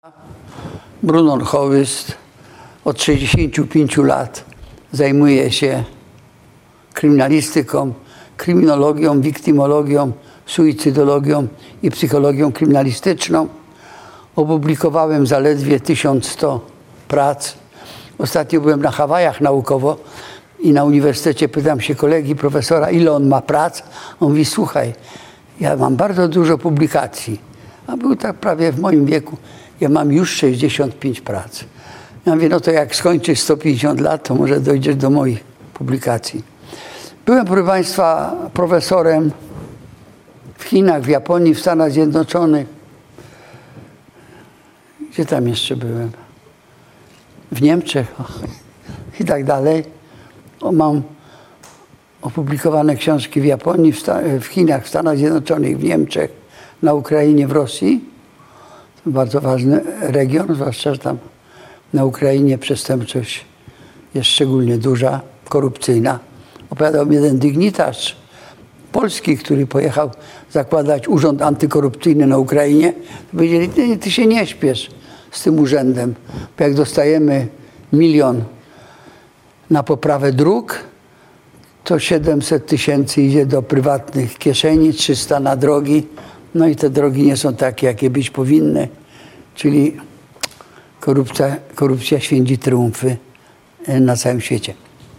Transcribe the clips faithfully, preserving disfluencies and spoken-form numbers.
Brunon Hołyst od sześćdziesięciu pięciu lat zajmuje się kryminalistyką, kryminologią, wiktymologią, suicydologią i psychologią kryminalistyczną. Opublikowałem zaledwie tysiąc sto prac. Ostatnio byłem na Hawajach naukowo i na uniwersytecie pytam się kolegi, profesora, ile on ma prac. On mówi, słuchaj, ja mam bardzo dużo publikacji. A był tak prawie w moim wieku. Ja mam już sześćdziesiąt pięć prac. Ja mówię, no to jak skończysz sto pięćdziesiąt lat, to może dojdziesz do moich publikacji. Byłem, proszę Państwa, profesorem w Chinach, w Japonii, w Stanach Zjednoczonych. Gdzie tam jeszcze byłem? W Niemczech i tak dalej. O, mam opublikowane książki w Japonii, w, w Chinach, w Stanach Zjednoczonych, w Niemczech, na Ukrainie, w Rosji. To bardzo ważny region, zwłaszcza, że tam na Ukrainie przestępczość jest szczególnie duża, korupcyjna. Opowiadał mi jeden dygnitarz polski, który pojechał zakładać urząd antykorupcyjny na Ukrainie. Powiedzieli, ty, ty się nie śpiesz z tym urzędem, bo jak dostajemy milion na poprawę dróg, to siedemset tysięcy idzie do prywatnych kieszeni, trzysta na drogi. No i te drogi nie są takie, jakie być powinny. Czyli korupcja, korupcja święci triumfy na całym świecie.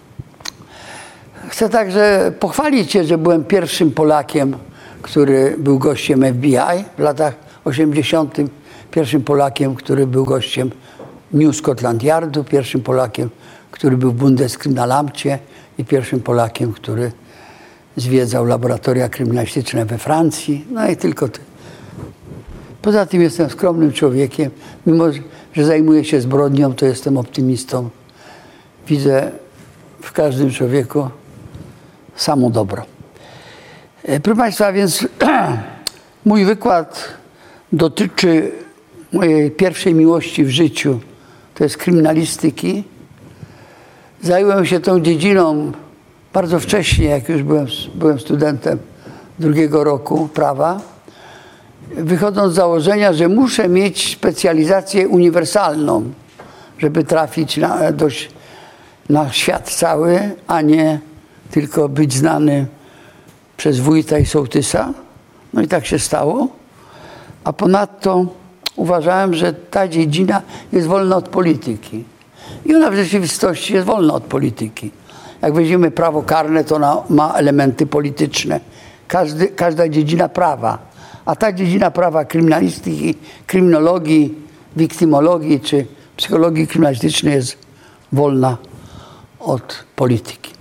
Chcę także pochwalić się, że byłem pierwszym Polakiem, który był gościem F B I w latach osiemdziesiątych. Pierwszym Polakiem, który był gościem New Scotland Yardu. Pierwszym Polakiem, który był w Bundeskriminalamcie. I pierwszym Polakiem, który zwiedzał laboratoria kryminalistyczne we Francji. No i tylko ty. Poza tym jestem skromnym człowiekiem. Mimo, że zajmuję się zbrodnią, to jestem optymistą. Widzę w każdym człowieku samo dobro. Proszę Państwa, więc mój wykład dotyczy mojej pierwszej miłości w życiu. To jest kryminalistyki. Zająłem się tą dziedziną bardzo wcześnie, jak już byłem, byłem studentem drugiego roku prawa, wychodząc z założenia, że muszę mieć specjalizację uniwersalną, żeby trafić na, do, na świat cały, a nie tylko być znany przez wójta i sołtysa. No i tak się stało. A ponadto uważałem, że ta dziedzina jest wolna od polityki. I ona w rzeczywistości jest wolna od polityki. Jak weźmiemy prawo karne, to ona ma elementy polityczne. Każdy, każda dziedzina prawa. A ta dziedzina prawa kryminalistyki, kryminologii, wiktymologii czy psychologii kryminalistycznej jest wolna od polityki.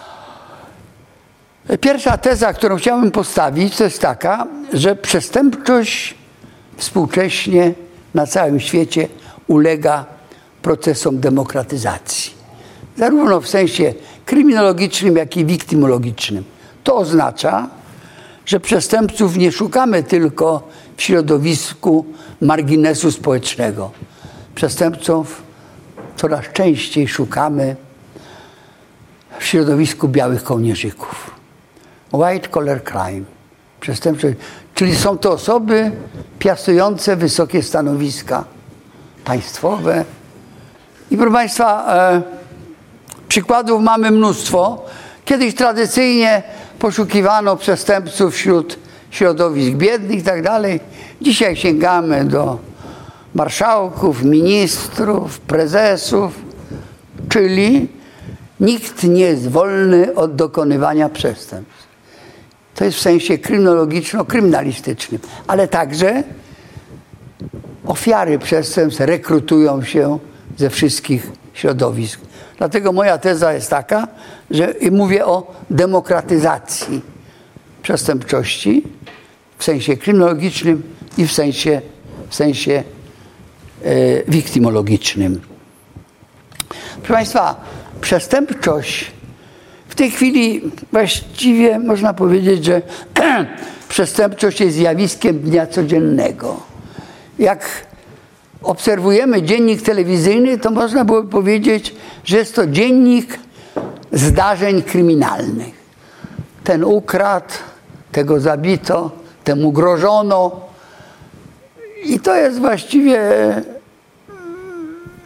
Pierwsza teza, którą chciałbym postawić, to jest taka, że przestępczość współcześnie na całym świecie ulega procesom demokratyzacji. Zarówno w sensie kryminologicznym, jak i wiktymologicznym. To oznacza, że przestępców nie szukamy tylko w środowisku marginesu społecznego. Przestępców coraz częściej szukamy w środowisku białych kołnierzyków. White collar crime. Przestępczość. Czyli są to osoby piastujące wysokie stanowiska państwowe. I proszę Państwa, e, przykładów mamy mnóstwo. Kiedyś tradycyjnie poszukiwano przestępców wśród środowisk biednych i tak dalej. Dzisiaj sięgamy do marszałków, ministrów, prezesów, czyli nikt nie jest wolny od dokonywania przestępstw. To jest w sensie kryminologiczno-kryminalistycznym, ale także ofiary przestępstw rekrutują się ze wszystkich środowisk. Dlatego moja teza jest taka, że mówię o demokratyzacji przestępczości w sensie kryminologicznym i w sensie, w sensie e, wiktymologicznym. Proszę Państwa, przestępczość w tej chwili właściwie można powiedzieć, że przestępczość jest zjawiskiem dnia codziennego. Jak obserwujemy dziennik telewizyjny, to można było powiedzieć, że jest to dziennik zdarzeń kryminalnych. Ten ukradł, tego zabito, temu grożono. I to jest właściwie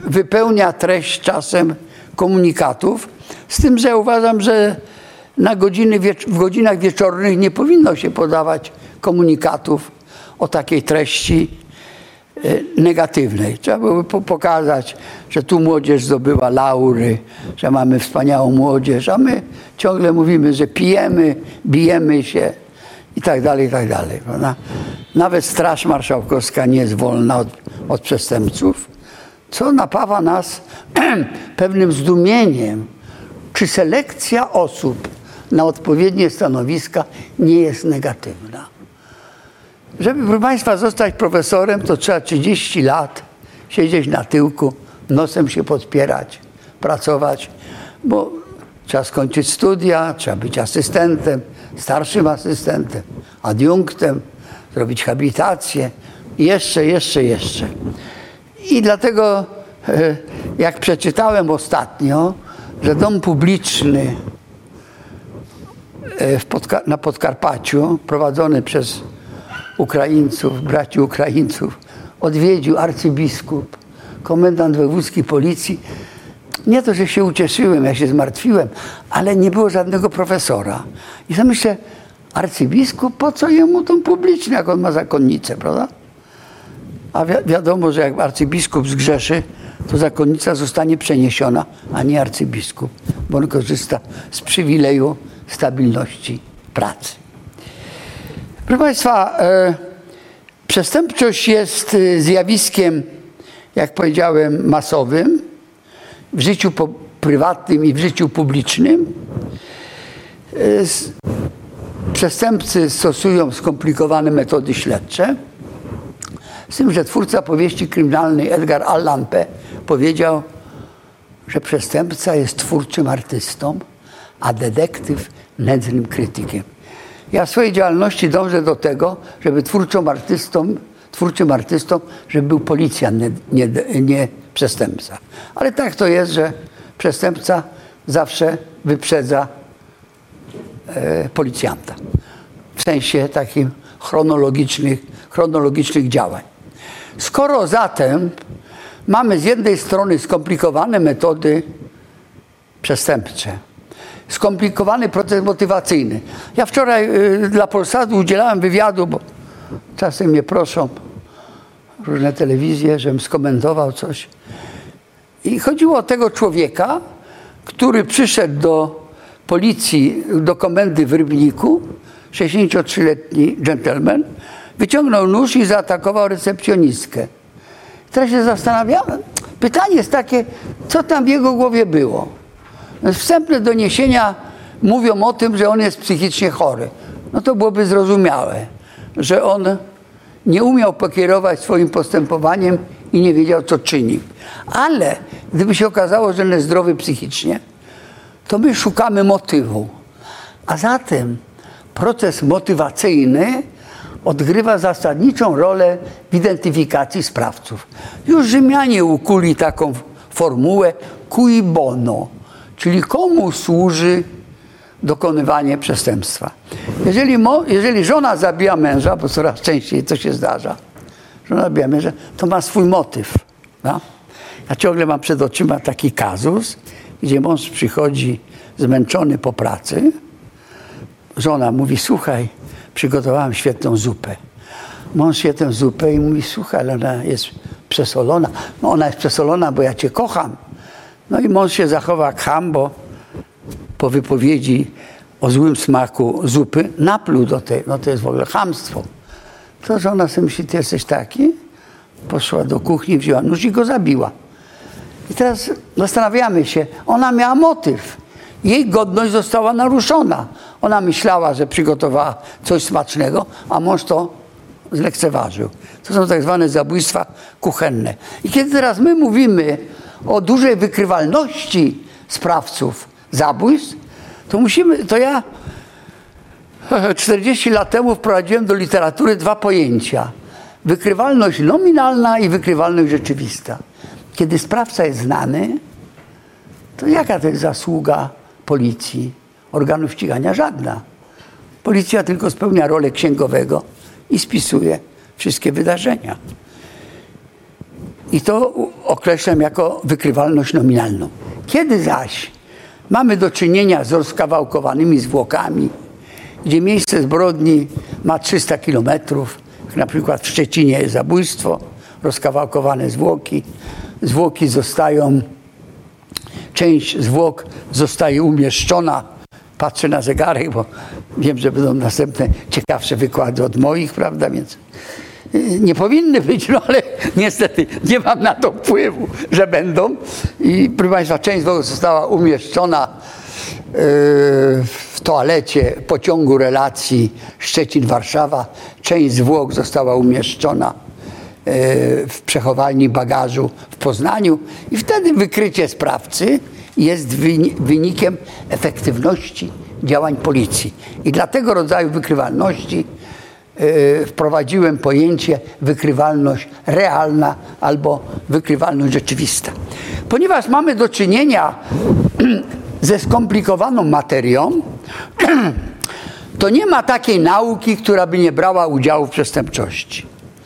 wypełnia treść czasem komunikatów, z tym, że ja uważam, że na godziny w godzinach wieczornych nie powinno się podawać komunikatów o takiej treści negatywnej. Trzeba byłoby pokazać, że tu młodzież zdobyła laury, że mamy wspaniałą młodzież, a my ciągle mówimy, że pijemy, bijemy się i tak dalej, i tak dalej. Nawet Straż Marszałkowska nie jest wolna od, od przestępców, co napawa nas pewnym zdumieniem, czy selekcja osób na odpowiednie stanowiska nie jest negatywna. Żeby, proszę Państwa, zostać profesorem, to trzeba trzydzieści lat siedzieć na tyłku, nosem się podpierać, pracować, bo trzeba skończyć studia, trzeba być asystentem, starszym asystentem, adiunktem, zrobić habilitację i jeszcze, jeszcze, jeszcze. I dlatego, jak przeczytałem ostatnio, że dom publiczny w Podka- na Podkarpaciu, prowadzony przez Ukraińców, braci Ukraińców, odwiedził arcybiskup, komendant wojewódzki policji. Nie to, że się ucieszyłem, ja się zmartwiłem, ale nie było żadnego profesora. I sobie myślę, arcybiskup, po co jemu dom publiczny, jak on ma zakonnicę, prawda? A wi- wiadomo, że jak arcybiskup zgrzeszy, to zakonnica zostanie przeniesiona, a nie arcybiskup, bo on korzysta z przywileju stabilności pracy. Proszę Państwa, e, przestępczość jest zjawiskiem, jak powiedziałem, masowym w życiu po, prywatnym i w życiu publicznym. E, s, przestępcy stosują skomplikowane metody śledcze. Z tym, że twórca powieści kryminalnej Edgar Allan Poe powiedział, że przestępca jest twórczym artystą, a detektyw nędznym krytykiem. Ja w swojej działalności dążę do tego, żeby twórczym artystą, twórczym artystą, żeby był policjant, nie, nie, nie przestępca. Ale tak to jest, że przestępca zawsze wyprzedza e, policjanta. W sensie takim chronologicznych, chronologicznych działań. Skoro zatem mamy z jednej strony skomplikowane metody przestępcze, skomplikowany proces motywacyjny. Ja wczoraj y, dla Polsatu udzielałem wywiadu, bo czasem mnie proszą różne telewizje, żebym skomentował coś. I chodziło o tego człowieka, który przyszedł do policji, do komendy w Rybniku, sześćdziesięciotrzyletni dżentelmen, wyciągnął nóż i zaatakował recepcjonistkę. Teraz się zastanawiałem. Pytanie jest takie, co tam w jego głowie było? Wstępne doniesienia mówią o tym, że on jest psychicznie chory. No to byłoby zrozumiałe, że on nie umiał pokierować swoim postępowaniem i nie wiedział, co czyni. Ale gdyby się okazało, że on jest zdrowy psychicznie, to my szukamy motywu. A zatem proces motywacyjny odgrywa zasadniczą rolę w identyfikacji sprawców. Już Rzymianie ukuli taką formułę cui bono, czyli komu służy dokonywanie przestępstwa. Jeżeli, mo, jeżeli żona zabija męża, bo coraz częściej to się zdarza, żona zabija męża, to ma swój motyw. No? Ja ciągle mam przed oczyma taki kazus, gdzie mąż przychodzi zmęczony po pracy, żona mówi, słuchaj, przygotowałam świetną zupę. Mąż je tę zupę i mówi, słuchaj, ale ona jest przesolona. No ona jest przesolona, bo ja cię kocham. No i mąż się zachowa jak cham, bo po wypowiedzi o złym smaku zupy napluł do tej. No to jest w ogóle chamstwo. To żona sobie myśli, ty jesteś taki? Poszła do kuchni, wzięła nóż i go zabiła. I teraz zastanawiamy się, ona miała motyw. Jej godność została naruszona. Ona myślała, że przygotowała coś smacznego, a mąż to zlekceważył. To są tak zwane zabójstwa kuchenne. I kiedy teraz my mówimy o dużej wykrywalności sprawców zabójstw, to musimy, to ja czterdzieści lat temu wprowadziłem do literatury dwa pojęcia. Wykrywalność nominalna i wykrywalność rzeczywista. Kiedy sprawca jest znany, to jaka to jest zasługa policji, organów ścigania? Żadna. Policja tylko spełnia rolę księgowego i spisuje wszystkie wydarzenia. I to określam jako wykrywalność nominalną. Kiedy zaś mamy do czynienia z rozkawałkowanymi zwłokami, gdzie miejsce zbrodni ma trzysta kilometrów, jak na przykład w Szczecinie jest zabójstwo, rozkawałkowane zwłoki, zwłoki zostają, część zwłok zostaje umieszczona, patrzę na zegarek, bo wiem, że będą następne ciekawsze wykłady od moich, prawda, więc nie powinny być, no ale niestety nie mam na to wpływu, że będą. I proszę Państwa, część zwłok została umieszczona w toalecie pociągu relacji Szczecin-Warszawa. Część zwłok została umieszczona w przechowalni bagażu w Poznaniu i wtedy wykrycie sprawcy jest wynikiem efektywności działań policji. I dla tego rodzaju wykrywalności wprowadziłem pojęcie wykrywalność realna albo wykrywalność rzeczywista. Ponieważ mamy do czynienia ze skomplikowaną materią, to nie ma takiej nauki, która by nie brała udziału w przestępczości.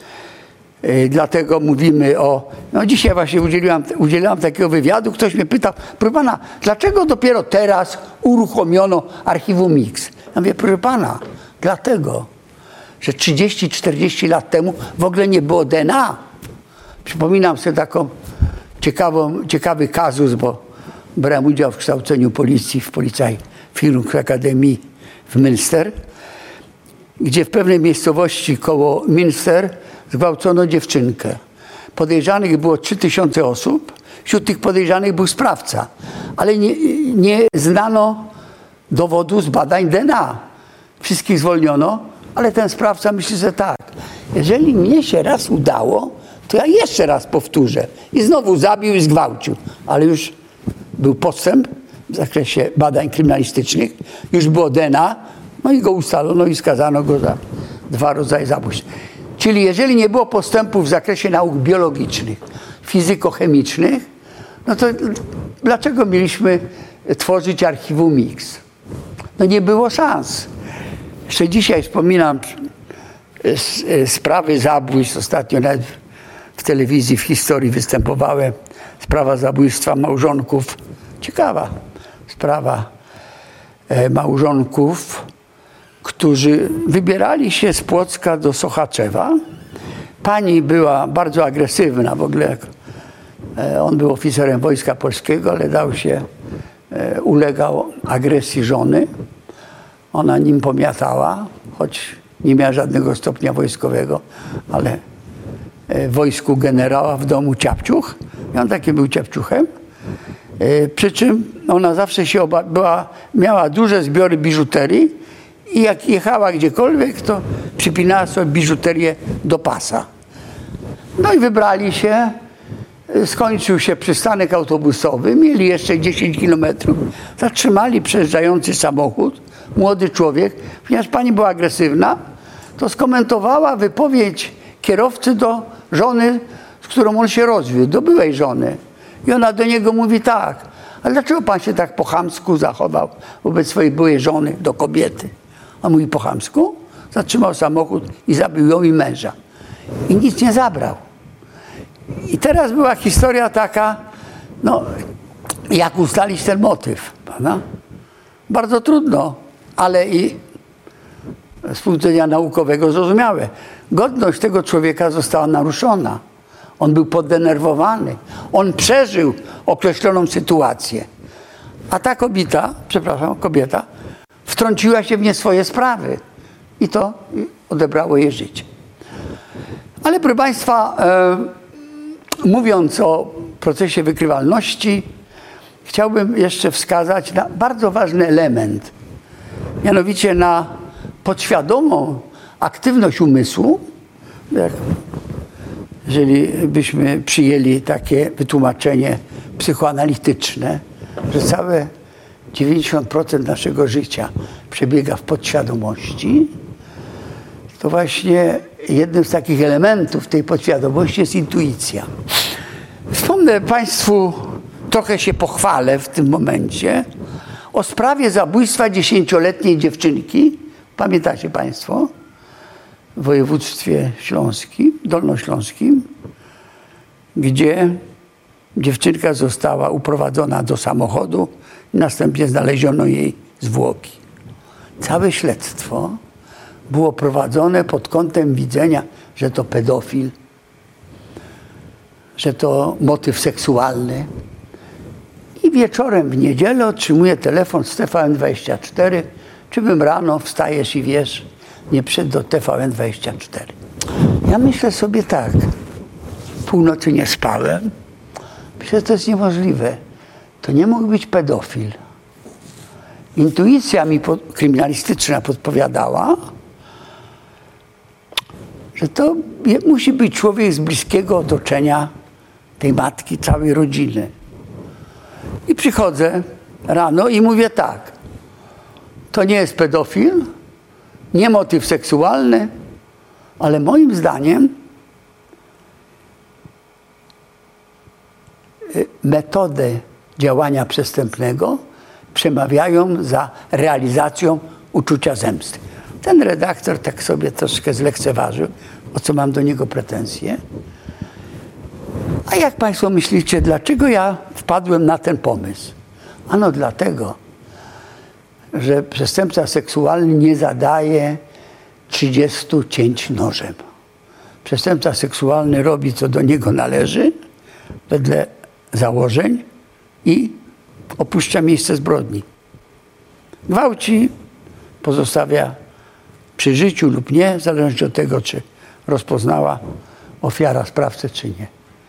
Dlatego mówimy o... No dzisiaj właśnie udzieliłam, udzieliłam takiego wywiadu. Ktoś mnie pytał, proszę pana, dlaczego dopiero teraz uruchomiono archiwum Mix? Ja mówię, proszę pana, dlatego, że trzydzieści czterdzieści lat temu w ogóle nie było D N A. Przypominam sobie taką ciekawą, ciekawy kazus, bo brałem udział w kształceniu policji w Polizei Filmów Akademii w Münster, gdzie w pewnej miejscowości koło Münster zgwałcono dziewczynkę. Podejrzanych było trzy tysiące osób. Wśród tych podejrzanych był sprawca, ale nie, nie znano dowodu z badań D N A. Wszystkich zwolniono, ale ten sprawca myśli, że tak, jeżeli mnie się raz udało, to ja jeszcze raz powtórzę. I znowu zabił i zgwałcił. Ale już był postęp w zakresie badań kryminalistycznych, już było D N A, no i go ustalono i skazano go za dwa rodzaje zabójstw. Czyli jeżeli nie było postępu w zakresie nauk biologicznych, fizykochemicznych, no to dlaczego mieliśmy tworzyć archiwum Mix? No nie było szans. Jeszcze dzisiaj wspominam sprawy zabójstw. Ostatnio nawet w telewizji, w historii występowałem. Sprawa zabójstwa małżonków. Ciekawa sprawa małżonków, którzy wybierali się z Płocka do Sochaczewa. Pani była bardzo agresywna w ogóle. On był oficerem Wojska Polskiego, ale dał się, ulegał agresji żony. Ona nim pomiatała, choć nie miała żadnego stopnia wojskowego, ale w wojsku generała, w domu ciapciuch. I on taki był ciapciuchem. Przy czym ona zawsze się oba- była, miała duże zbiory biżuterii i jak jechała gdziekolwiek, to przypinała sobie biżuterię do pasa. No i wybrali się, skończył się przystanek autobusowy, mieli jeszcze dziesięć kilometrów, zatrzymali przejeżdżający samochód, młody człowiek, ponieważ pani była agresywna, to skomentowała wypowiedź kierowcy do żony, z którą on się rozwiódł, do byłej żony. I ona do niego mówi tak, ale dlaczego pan się tak po chamsku zachował wobec swojej byłej żony, do kobiety? On mówi, po chamsku? Zatrzymał samochód i zabił ją i męża. I nic nie zabrał. I teraz była historia taka, no, jak ustalić ten motyw, prawda? Bardzo trudno, ale i z punktu widzenia naukowego zrozumiałe. Godność tego człowieka została naruszona. On był poddenerwowany. On przeżył określoną sytuację. A ta kobieta, przepraszam, kobieta, wtrąciła się w nie swoje sprawy. I to odebrało jej życie. Ale proszę Państwa, e, mówiąc o procesie wykrywalności, chciałbym jeszcze wskazać na bardzo ważny element. Mianowicie na podświadomą aktywność umysłu, jak jeżeli byśmy przyjęli takie wytłumaczenie psychoanalityczne, że całe dziewięćdziesiąt procent naszego życia przebiega w podświadomości, to właśnie jednym z takich elementów tej podświadomości jest intuicja. Wspomnę Państwu, trochę się pochwalę w tym momencie, o sprawie zabójstwa dziesięcioletniej dziewczynki. Pamiętacie Państwo? W województwie śląskim, dolnośląskim, gdzie dziewczynka została uprowadzona do samochodu i następnie znaleziono jej zwłoki. Całe śledztwo było prowadzone pod kątem widzenia, że to pedofil, że to motyw seksualny. I wieczorem w niedzielę otrzymuję telefon z T V N dwadzieścia cztery, czy bym rano wstajesz i wiesz, nie przyszedł do T V N dwadzieścia cztery. Ja myślę sobie tak, północy nie spałem, myślę, że to jest niemożliwe. To nie mógł być pedofil. Intuicja mi pod, kryminalistyczna podpowiadała, że to je, musi być człowiek z bliskiego otoczenia tej matki, całej rodziny. I przychodzę rano i mówię tak, to nie jest pedofil, nie motyw seksualny, ale moim zdaniem metody działania przestępnego przemawiają za realizacją uczucia zemsty. Ten redaktor tak sobie troszkę zlekceważył, o co mam do niego pretensje. A jak państwo myślicie, dlaczego ja wpadłem na ten pomysł? Ano dlatego, że przestępca seksualny nie zadaje trzydziestu cięć nożem. Przestępca seksualny robi, co do niego należy, wedle założeń i opuszcza miejsce zbrodni. Gwałci, pozostawia przy życiu lub nie, w zależności od tego, czy rozpoznała ofiara sprawcę, czy nie.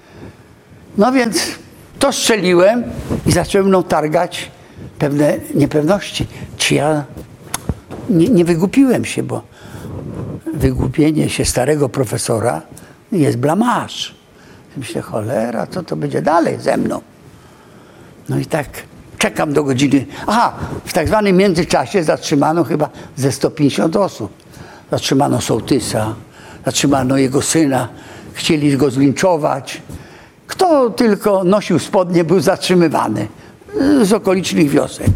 No więc to strzeliłem i zacząłem mną targać pewne niepewności. Czy ja nie, nie wygłupiłem się, bo wygłupienie się starego profesora jest blamaż. Myślę, cholera, co to będzie dalej ze mną? No i tak czekam do godziny. Aha, w tak zwanym międzyczasie zatrzymano chyba ze sto pięćdziesiąt osób. Zatrzymano sołtysa, zatrzymano jego syna, chcieli go zlinczować. Kto tylko nosił spodnie, był zatrzymywany z okolicznych wiosek.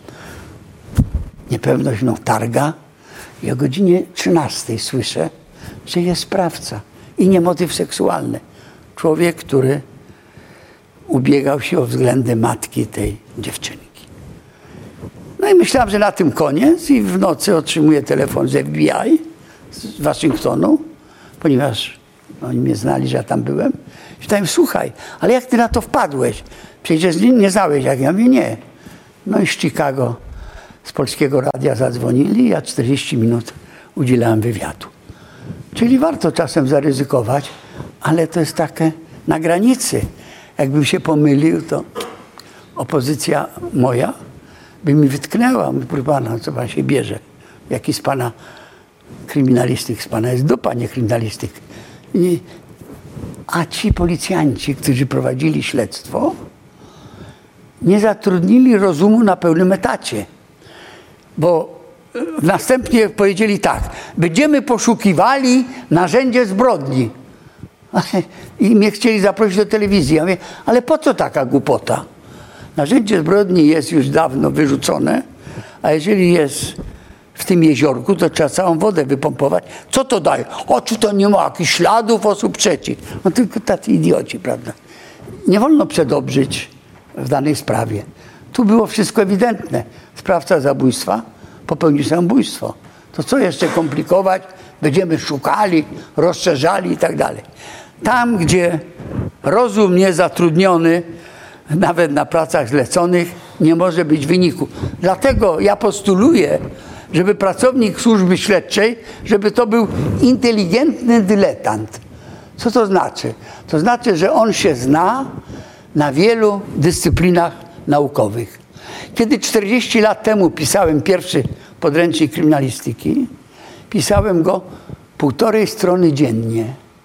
Niepewność mną targa i o godzinie trzynastej słyszę, że jest sprawca i nie motyw seksualny. Człowiek, który ubiegał się o względy matki tej dziewczynki. No i myślałem, że na tym koniec i w nocy otrzymuję telefon z F B I z Waszyngtonu, ponieważ oni mnie znali, że ja tam byłem. I pytałem, słuchaj, ale jak ty na to wpadłeś? Przecież nie, nie znałeś, jak ja mówię, nie. No i z Chicago, z Polskiego Radia zadzwonili, ja czterdzieści minut udzielałem wywiadu. Czyli warto czasem zaryzykować, ale to jest takie na granicy. Jakbym się pomylił, to opozycja moja by mi wytknęła. Proszę pana, co pan się bierze? Jaki z pana kryminalistyk? Z pana jest dupa, nie kryminalistyk. I, a ci policjanci, którzy prowadzili śledztwo, nie zatrudnili rozumu na pełnym etacie. Bo następnie powiedzieli tak, będziemy poszukiwali narzędzie zbrodni. I mnie chcieli zaprosić do telewizji. Ja mówię, ale po co taka głupota? Narzędzie zbrodni jest już dawno wyrzucone, a jeżeli jest w tym jeziorku, to trzeba całą wodę wypompować. Co to daje? O, czy to nie ma jakichś śladów osób trzecich? No tylko tacy idioci, prawda? Nie wolno przedobrzyć w danej sprawie. Tu było wszystko ewidentne. Sprawca zabójstwa popełnił samobójstwo. To co jeszcze komplikować? Będziemy szukali, rozszerzali i tak dalej. Tam, gdzie rozum niezatrudniony, nawet na pracach zleconych, nie może być wyniku. Dlatego ja postuluję, żeby pracownik służby śledczej, żeby to był inteligentny dyletant. Co to znaczy? To znaczy, że on się zna na wielu dyscyplinach naukowych. Kiedy czterdzieści lat temu pisałem pierwszy podręcznik kryminalistyki, pisałem go półtorej strony dziennie.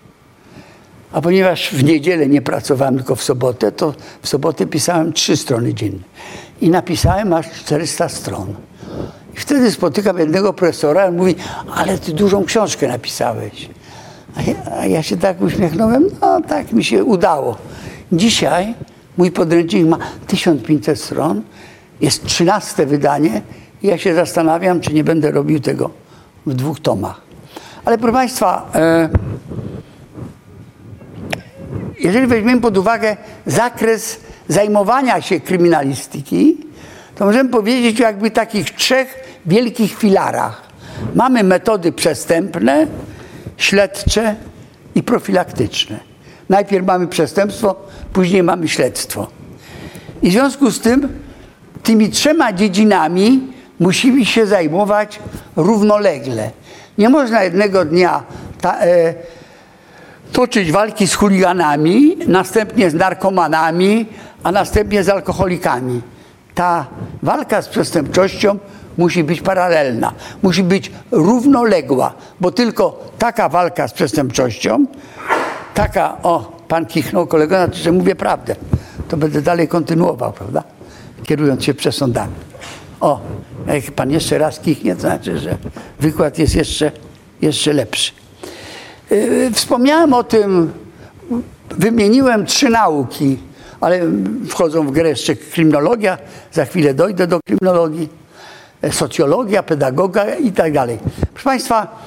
A ponieważ w niedzielę nie pracowałem, tylko w sobotę, to w sobotę pisałem trzy strony dziennie. I napisałem aż czterysta stron. I wtedy spotykam jednego profesora i on mówi, ale ty dużą książkę napisałeś. A ja, a ja się tak uśmiechnąłem, no tak mi się udało. Dzisiaj mój podręcznik ma tysiąc pięćset stron, jest trzynaste wydanie i ja się zastanawiam, czy nie będę robił tego w dwóch tomach. Ale proszę Państwa, e, jeżeli weźmiemy pod uwagę zakres zajmowania się kryminalistyki, to możemy powiedzieć o jakby takich trzech wielkich filarach. Mamy metody przestępne, śledcze i profilaktyczne. Najpierw mamy przestępstwo, później mamy śledztwo. I w związku z tym tymi trzema dziedzinami musimy się zajmować równolegle. Nie można jednego dnia ta, e, toczyć walki z chuliganami, następnie z narkomanami, a następnie z alkoholikami. Ta walka z przestępczością musi być paralelna, musi być równoległa, bo tylko taka walka z przestępczością, taka, o, pan kichnął kolego, znaczy, że mówię prawdę, to będę dalej kontynuował, prawda, kierując się przesądami. O, jak pan jeszcze raz kichnie, to znaczy, że wykład jest jeszcze, jeszcze lepszy. Yy, wspomniałem o tym, wymieniłem trzy nauki, ale wchodzą w grę jeszcze kryminologia, za chwilę dojdę do kryminologii, socjologia, pedagoga i tak dalej. Proszę Państwa,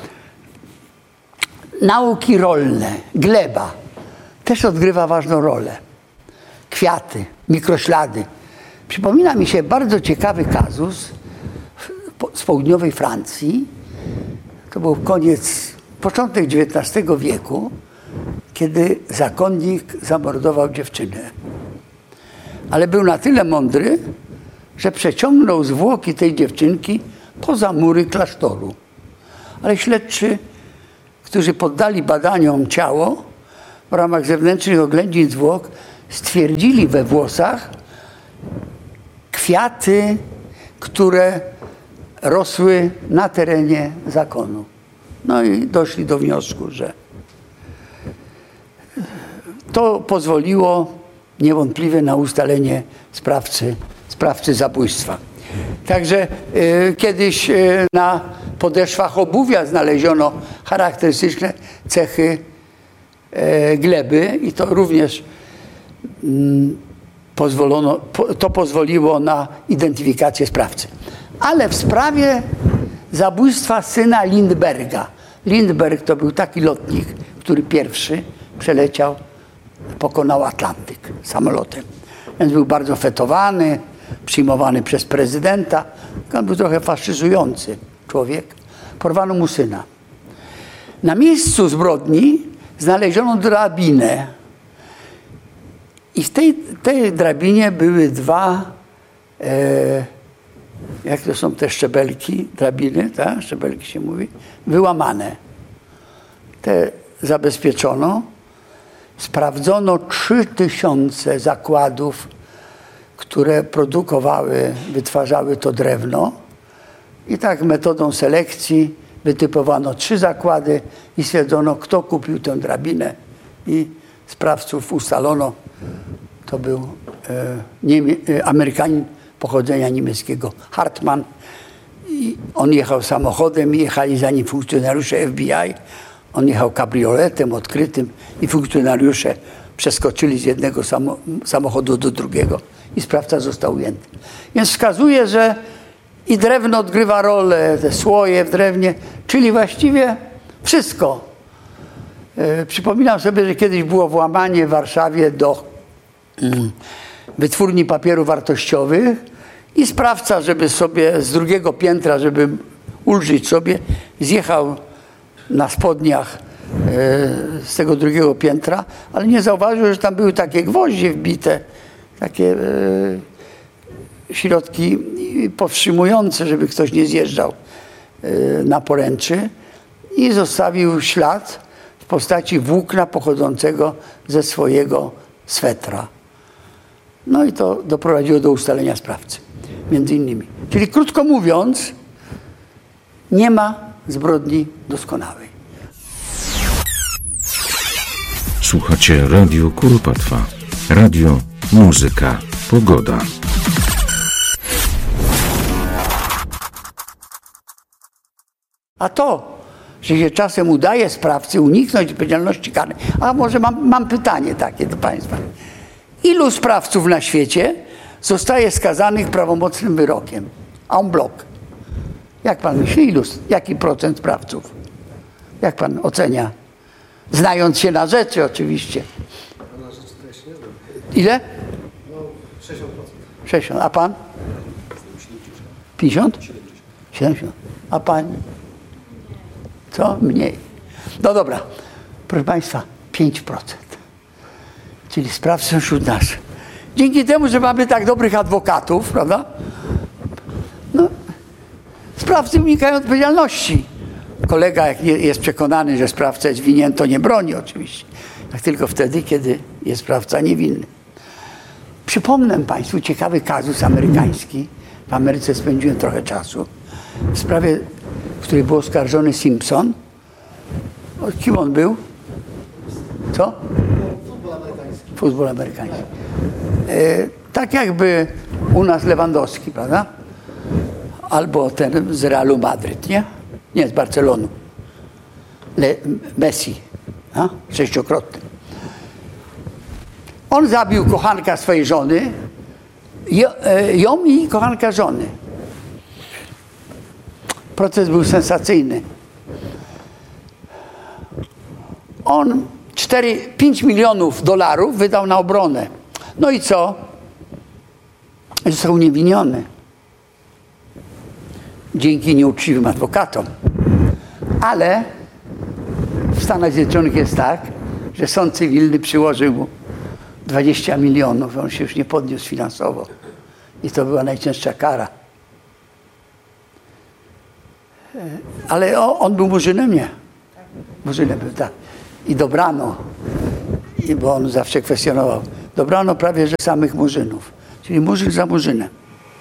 nauki rolne, gleba też odgrywa ważną rolę. Kwiaty, mikroślady. Przypomina mi się bardzo ciekawy kazus z południowej Francji. To był koniec, początek dziewiętnastego wieku, kiedy zakonnik zamordował dziewczynę. Ale był na tyle mądry, że przeciągnął zwłoki tej dziewczynki poza mury klasztoru. Ale śledczy, którzy poddali badaniom ciało w ramach zewnętrznych oględzin zwłok, stwierdzili we włosach kwiaty, które rosły na terenie zakonu. No i doszli do wniosku, że to pozwoliło niewątpliwie na ustalenie sprawcy, sprawcy zabójstwa. Także y, kiedyś y, na podeszwach obuwia znaleziono charakterystyczne cechy y, gleby i to również y, pozwolono, po, to pozwoliło na identyfikację sprawcy. Ale w sprawie zabójstwa syna Lindberga. Lindberg to był taki lotnik, który pierwszy przeleciał, pokonał Atlantyk samolotem. Więc był bardzo fetowany, przyjmowany przez prezydenta. On był trochę faszyzujący człowiek. Porwano mu syna. Na miejscu zbrodni znaleziono drabinę. I w tej, tej drabinie były dwa, e, jak to są te szczebelki, drabiny, tak? Szczebelki się mówi, wyłamane. Te zabezpieczono. Sprawdzono trzy tysiące zakładów, które produkowały, wytwarzały to drewno. I tak metodą selekcji wytypowano trzy zakłady i stwierdzono, kto kupił tę drabinę. I sprawców ustalono. To był e, Niemie, e, Amerykanin pochodzenia niemieckiego, Hartmann. I on jechał samochodem i jechali za nim funkcjonariusze F B I. On jechał kabrioletem odkrytym i funkcjonariusze przeskoczyli z jednego samo, samochodu do drugiego i sprawca został ujęty. Więc wskazuje, że i drewno odgrywa rolę, te słoje w drewnie, czyli właściwie wszystko. E, przypominam sobie, że kiedyś było włamanie w Warszawie do mm, wytwórni papierów wartościowych i sprawca, żeby sobie z drugiego piętra, żeby ulżyć sobie, zjechał na spodniach e, z tego drugiego piętra, ale nie zauważył, że tam były takie gwoździe wbite, takie e, środki powstrzymujące, żeby ktoś nie zjeżdżał e, na poręczy i zostawił ślad w postaci włókna pochodzącego ze swojego swetra. No i to doprowadziło do ustalenia sprawcy, między innymi. Czyli krótko mówiąc, nie ma zbrodni doskonałej. Słuchacie Radio Kuropatwa. Radio, muzyka, pogoda. A to, że się czasem udaje sprawcy uniknąć odpowiedzialności karnej. A może mam, mam pytanie takie do Państwa. Ilu sprawców na świecie zostaje skazanych prawomocnym wyrokiem? En bloc. Jak pan myśli, ilu, jaki procent sprawców? Jak pan ocenia? Znając się na rzeczy oczywiście. Ile? No, sześćdziesiąt procent. sześćdziesiąt. A pan? pięćdziesiąt? siedemdziesiąt. A pani? Co? Mniej. No dobra. Proszę państwa, pięć procent. Czyli sprawcy są wśród nas. Dzięki temu, że mamy tak dobrych adwokatów, prawda? No, sprawcy unikają odpowiedzialności. Kolega, jak nie, jest przekonany, że sprawca jest winien, to nie broni oczywiście. Jak tylko wtedy, kiedy jest sprawca niewinny. Przypomnę państwu ciekawy kazus amerykański. W Ameryce spędziłem trochę czasu. W sprawie, w której był oskarżony Simpson. O, kim on był? Co? Futbol amerykański. Futbol amerykański. E, tak jakby u nas Lewandowski, prawda? Albo ten z Realu Madryt, nie? Nie, z Barcelonu. Le, Messi. A? Sześciokrotny. On zabił kochanka swojej żony, ją i kochanka żony. Proces był sensacyjny. On cztery, pięć milionów dolarów wydał na obronę. No i co? Został uniewinniony. Dzięki nieuczciwym adwokatom. Ale w Stanach Zjednoczonych jest tak, że sąd cywilny przyłożył mu dwadzieścia milionów. On się już nie podniósł finansowo. I to była najcięższa kara. Ale on, on był murzynem? Nie. Murzynem był, tak. I dobrano, I bo on zawsze kwestionował, dobrano prawie że samych murzynów. Czyli murzyn za murzynem.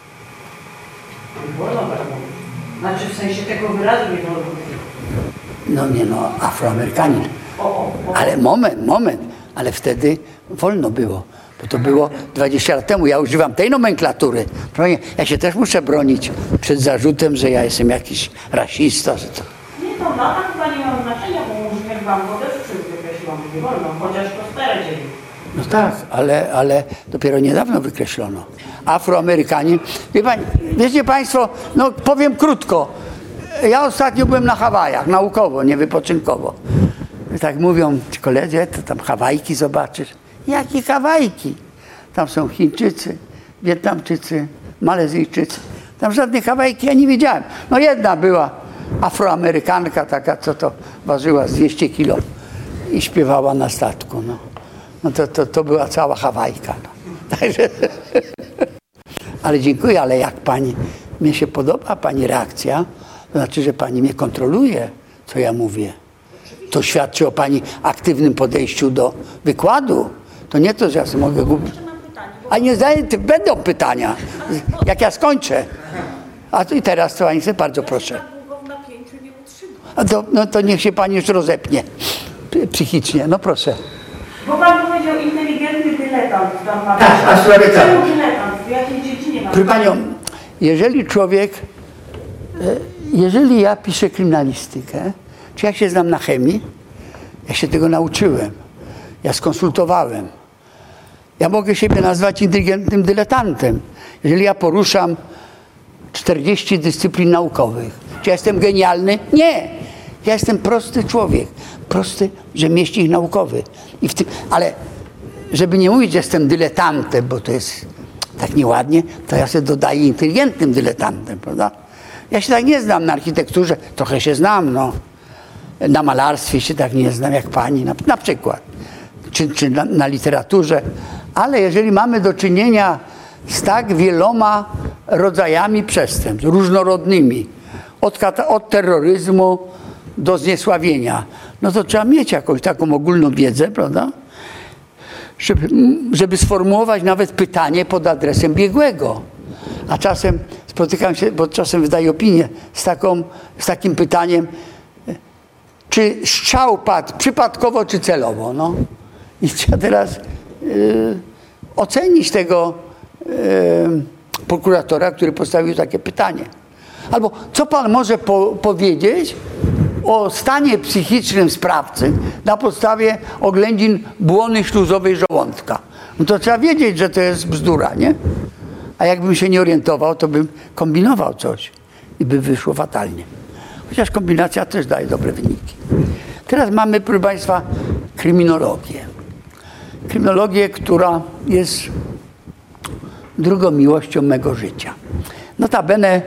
Wolno tak mówić. Znaczy w sensie tego wyrazu nie wolno mówić. No nie no, Afroamerykanin. O, o, o. Ale moment, moment. Ale wtedy wolno było. Bo to było dwadzieścia lat temu. Ja używam tej nomenklatury. Ja się też muszę bronić przed zarzutem, że ja jestem jakiś rasista. Że to... Nie, to lata chyba nie ma znaczenia, bo murzyn jak wam go też wykreślono. Nie wolno, chociaż to stare dzieje. No tak, ale, ale dopiero niedawno wykreślono. Afroamerykanie. Wie pani, wiecie państwo, no powiem krótko. Ja ostatnio byłem na Hawajach, naukowo, nie wypoczynkowo. I tak mówią ci koledzy, to tam Hawajki zobaczysz. Jakie Hawajki? Tam są Chińczycy, Wietnamczycy, Malezyjczycy. Tam żadnych Hawajki ja nie widziałem. No jedna była Afroamerykanka taka, co to ważyła z dwieście kilo i śpiewała na statku. No, no to, to, to była cała Hawajka. No. Także... Ale dziękuję, ale jak pani, mnie się podoba pani reakcja, to znaczy, że pani mnie kontroluje, co ja mówię. To świadczy o pani aktywnym podejściu do wykładu. To nie to, że ja sobie mogę gubić. A nie zdaję, będą pytania, jak ja skończę. A i teraz to pani sobie bardzo proszę. A to, no to niech się pani już rozepnie psychicznie. No proszę. Bo pan powiedział inteligentny dyletant. Tak, a człowiek tak. Czemu dyletant? W jakiej dziedzinie ma? Proszę panią, jeżeli człowiek, jeżeli ja piszę kryminalistykę, czy ja się znam na chemii, ja się tego nauczyłem, ja skonsultowałem. Ja mogę siebie nazwać inteligentnym dyletantem, jeżeli ja poruszam czterdzieści dyscyplin naukowych. Czy ja jestem genialny? Nie. Ja jestem prosty człowiek, prosty rzemieślnik naukowy. I w tym, ale żeby nie mówić, że jestem dyletantem, bo to jest tak nieładnie, to ja sobie dodaję inteligentnym dyletantem, prawda? Ja się tak nie znam na architekturze, trochę się znam, no. Na malarstwie się tak nie znam jak pani, na, na przykład. Czy, czy na, na literaturze. Ale jeżeli mamy do czynienia z tak wieloma rodzajami przestępstw, różnorodnymi, od, od terroryzmu do zniesławienia, no to trzeba mieć jakąś taką ogólną wiedzę, prawda? Żeby, żeby sformułować nawet pytanie pod adresem biegłego. A czasem spotykam się, bo czasem wydaję opinię z, taką, z takim pytaniem, czy strzał padł przypadkowo, czy celowo. No. I trzeba teraz y, ocenić tego y, prokuratora, który postawił takie pytanie. Albo co pan może po, powiedzieć o stanie psychicznym sprawcy na podstawie oględzin błony śluzowej żołądka? No to trzeba wiedzieć, że to jest bzdura, nie? A jakbym się nie orientował, to bym kombinował coś i by wyszło fatalnie. Chociaż kombinacja też daje dobre wyniki. Teraz mamy, proszę państwa, kryminologię. kryminologię, która jest drugą miłością mego życia. Notabene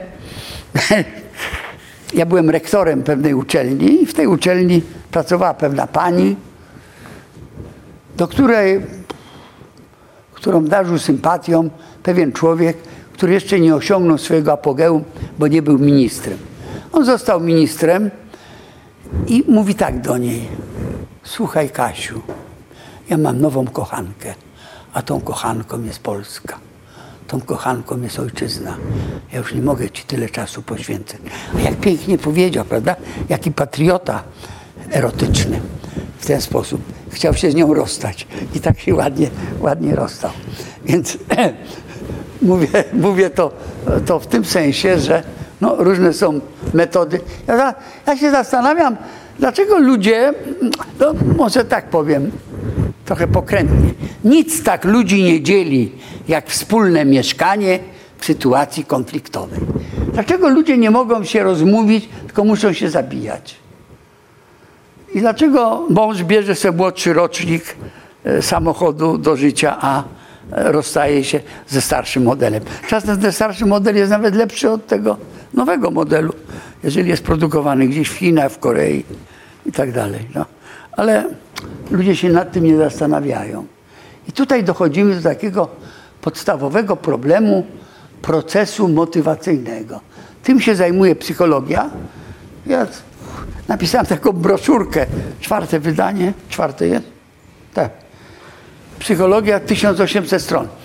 ja byłem rektorem pewnej uczelni i w tej uczelni pracowała pewna pani, do której, którą darzył sympatią pewien człowiek, który jeszcze nie osiągnął swojego apogeum, bo nie był ministrem. On został ministrem i mówi tak do niej: słuchaj, Kasiu, ja mam nową kochankę, a tą kochanką jest Polska. Tą kochanką jest ojczyzna. Ja już nie mogę ci tyle czasu poświęcać. A jak pięknie powiedział, prawda? Jaki patriota erotyczny w ten sposób. Chciał się z nią rozstać i tak się ładnie, ładnie rozstał. Więc mówię, mówię to, to w tym sensie, że no, różne są metody. Ja, ja się zastanawiam, dlaczego ludzie, no może tak powiem, trochę pokrętnie, nic tak ludzi nie dzieli, jak wspólne mieszkanie w sytuacji konfliktowej. Dlaczego ludzie nie mogą się rozmówić, tylko muszą się zabijać? I dlaczego mąż bierze sobie młodszy rocznik samochodu do życia, a rozstaje się ze starszym modelem? Czasem ten starszy model jest nawet lepszy od tego nowego modelu, jeżeli jest produkowany gdzieś w Chinach, w Korei i tak dalej. No. Ale ludzie się nad tym nie zastanawiają. I tutaj dochodzimy do takiego podstawowego problemu procesu motywacyjnego. Tym się zajmuje psychologia. Ja napisałem taką broszurkę, czwarte wydanie, czwarte jest? Tak. Psychologia, tysiąc osiemset stron.